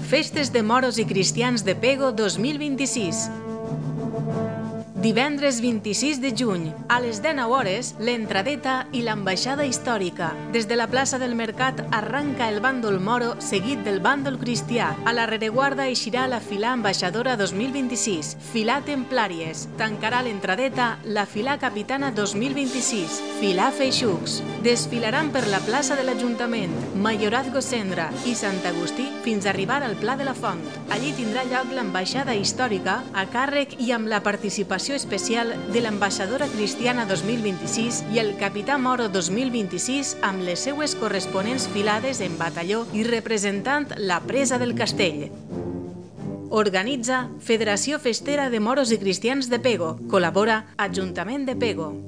Festes de Moros i Cristians de Pego 2026. Divendres 26 de juny, a les 19 hores, l'entradeta i l'ambaixada històrica. Des de la plaça del Mercat arranca el bàndol moro seguit del bàndol cristià. A la rereguarda eixirà la filà ambaixadora 2026, filà templàries. Tancarà l'entradeta la filà capitana 2026, filà feixucs. Desfilaran per la plaça de l'Ajuntament, Mayorazgo Cendra i Sant Agustí fins a arribar al Pla de la Font. Allí tindrà lloc l'ambaixada històrica a càrrec i amb la participació especial de l'ambaixadora cristiana 2026 i el capità moro 2026 amb les seues corresponents filades en batalló i representant la presa del castell. Organitza Federació Festera de Moros i Cristians de Pego. Col·labora Ajuntament de Pego.